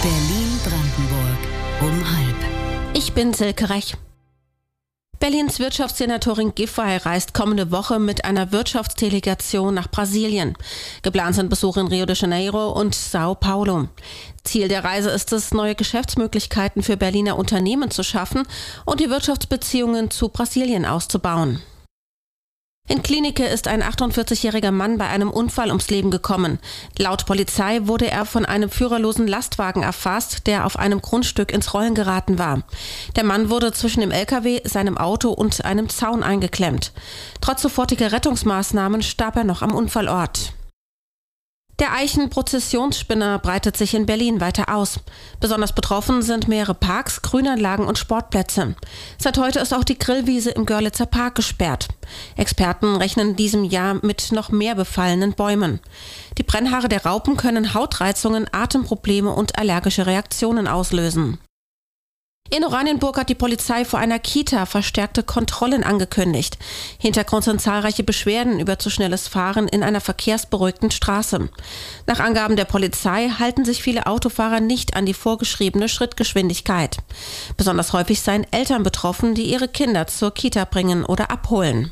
Berlin-Brandenburg um 12:30. Ich bin Silke Rech. Berlins Wirtschaftssenatorin Giffey reist kommende Woche mit einer Wirtschaftsdelegation nach Brasilien. Geplant sind Besuche in Rio de Janeiro und Sao Paulo. Ziel der Reise ist es, neue Geschäftsmöglichkeiten für Berliner Unternehmen zu schaffen und die Wirtschaftsbeziehungen zu Brasilien auszubauen. In Klinike ist ein 48-jähriger Mann bei einem Unfall ums Leben gekommen. Laut Polizei wurde er von einem führerlosen Lastwagen erfasst, der auf einem Grundstück ins Rollen geraten war. Der Mann wurde zwischen dem LKW, seinem Auto und einem Zaun eingeklemmt. Trotz sofortiger Rettungsmaßnahmen starb er noch am Unfallort. Der Eichen-Prozessionsspinner breitet sich in Berlin weiter aus. Besonders betroffen sind mehrere Parks, Grünanlagen und Sportplätze. Seit heute ist auch die Grillwiese im Görlitzer Park gesperrt. Experten rechnen in diesem Jahr mit noch mehr befallenen Bäumen. Die Brennhaare der Raupen können Hautreizungen, Atemprobleme und allergische Reaktionen auslösen. In Oranienburg hat die Polizei vor einer Kita verstärkte Kontrollen angekündigt. Hintergrund sind zahlreiche Beschwerden über zu schnelles Fahren in einer verkehrsberuhigten Straße. Nach Angaben der Polizei halten sich viele Autofahrer nicht an die vorgeschriebene Schrittgeschwindigkeit. Besonders häufig seien Eltern betroffen, die ihre Kinder zur Kita bringen oder abholen.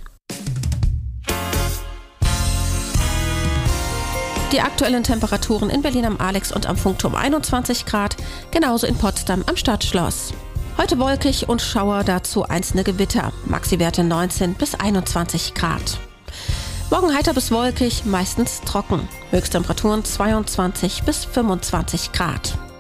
Die aktuellen Temperaturen in Berlin am Alex und am Funkturm 21 Grad, genauso in Potsdam am Stadtschloss. Heute wolkig und Schauer, dazu einzelne Gewitter, Maxi-Werte 19 bis 21 Grad. Morgen heiter bis wolkig, meistens trocken, Höchsttemperaturen 22 bis 25 Grad.